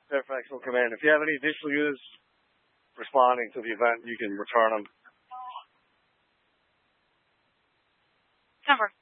Fairfax will come in. If you have any additional units responding to the event, you can return them. Cover.